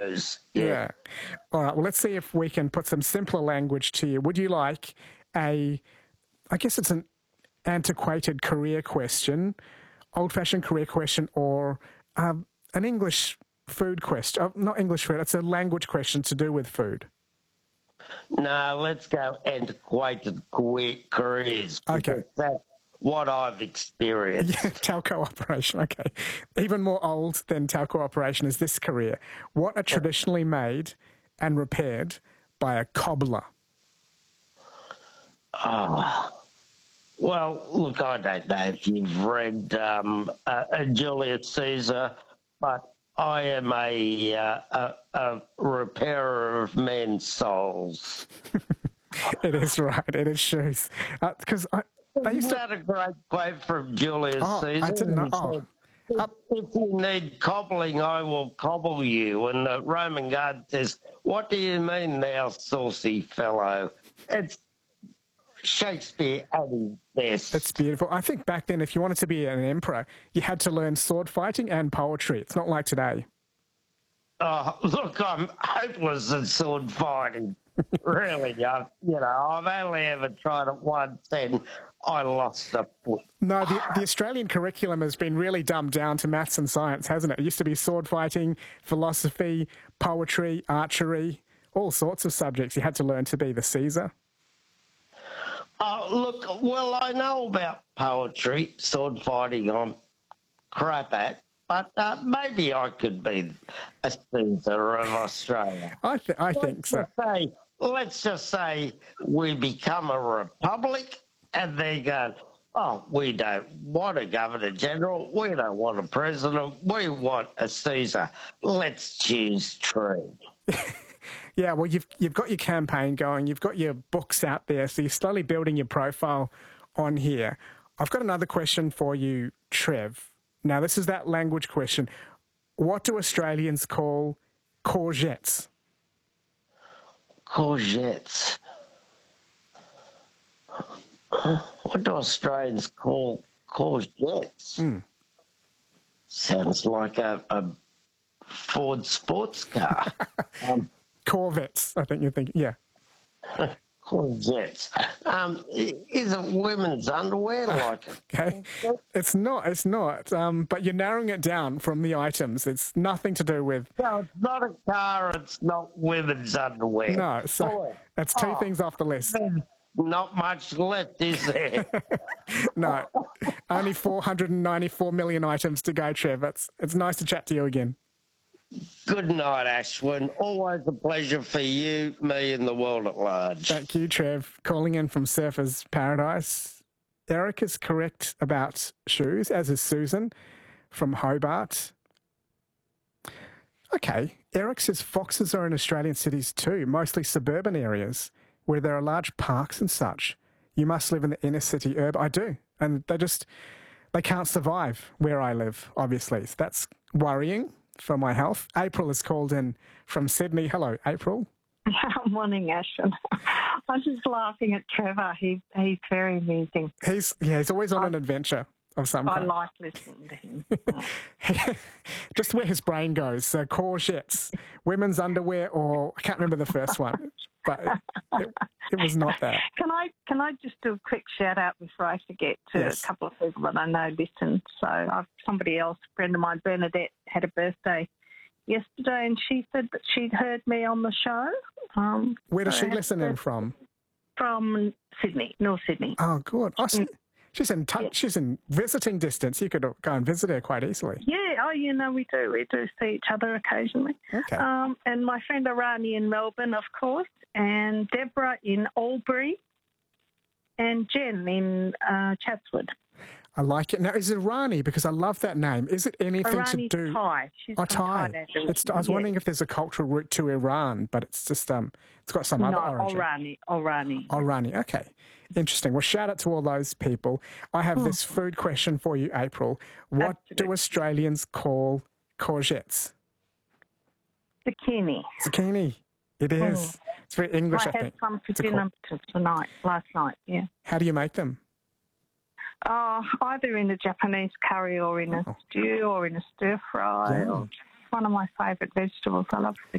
potatoes. Yeah. All right. Well, let's see if we can put some simpler language to you. Would you like I guess it's an antiquated career question, old-fashioned career question, or an English food question? Not English food. It's a language question to do with food. No, let's go antiquated careers. Okay. That's what I've experienced. Yeah, telco operation. Okay. Even more old than telco operation is this career. What are traditionally made and repaired by a cobbler? Well, look, I don't know if you've read Julius Caesar, but I am a repairer of men's souls. It is right. It is shoes. Because Isn't that a great quote from Julius Caesar? I didn't know. If you need cobbling, I will cobble you. And the Roman guard says, "What do you mean, thou saucy fellow?" It's Shakespeare at his best. It's beautiful. I think back then, if you wanted to be an emperor, you had to learn sword fighting and poetry. It's not like today. Look, I'm hopeless at sword fighting. Really, I've only ever tried it once and I lost a foot. No, the Australian curriculum has been really dumbed down to maths and science, hasn't it? It used to be sword fighting, philosophy, poetry, archery, all sorts of subjects you had to learn to be the Caesar. Look, well, I know about poetry, sword fighting I'm crap at, but maybe I could be a Caesar of Australia. I think so. Let's just say we become a republic and they go, "Oh, we don't want a governor-general, we don't want a president, we want a Caesar. Let's choose tree." Yeah, well, you've got your campaign going, you've got your books out there, so you're slowly building your profile on here. I've got another question for you, Trev. Now, this is that language question. What do Australians call courgettes? Courgettes. What do Australians call courgettes? Sounds like a Ford sports car. Corvettes, I think you're thinking, yeah. Courgettes. Is it women's underwear like it? Okay. It's not. But you're narrowing it down from the items. It's nothing to do with... No, it's not a car, it's not women's underwear. No, so that's two things off the list. Not much left, is there? No, only 494 million items to go, Trev. It's nice to chat to you again. Good night, Ashwin. Always a pleasure for you, me, and the world at large. Thank you, Trev. Calling in from Surfers Paradise. Eric is correct about shoes, as is Susan from Hobart. Okay, Eric says foxes are in Australian cities too, mostly suburban areas where there are large parks and such. You must live in the inner city urban. I do. And they can't survive where I live, obviously. So that's worrying for my health. April is called in from Sydney. Hello, April. Morning, Ashton. I'm just laughing at Trevor. He's very amusing. He's always on an adventure of some kind. I like listening to him. Just where his brain goes. So courgettes, women's underwear, or I can't remember the first one, but it was not that. Can I just do a quick shout out before I forget to Yes. a couple of people that I know listen. So somebody else, a friend of mine, Bernadette, had a birthday yesterday, and she said that she'd heard me on the show. Where does she listen in from? From Sydney, North Sydney. Oh, good. She's in touch. She's in visiting distance. You could go and visit her quite easily. Yeah, we do. We do see each other occasionally. Okay. And my friend Arani in Melbourne, of course, and Deborah in Albury, and Jen in Chatswood. I like it. Now, is it Irani? Because I love that name. Is it anything to do... Thai. She's from Thai. I was wondering if there's a cultural route to Iran, but it's just it's got some other origin. Irani. Okay. Interesting. Well, shout out to all those people. I have this food question for you, April. What do Australians call courgettes? Zucchini. It is. It's very English, I think. I had some for dinner last night, yeah. How do you make them? Either in a Japanese curry or in a stew or in a stir fry. Or one of my favourite vegetables. I love zucchini.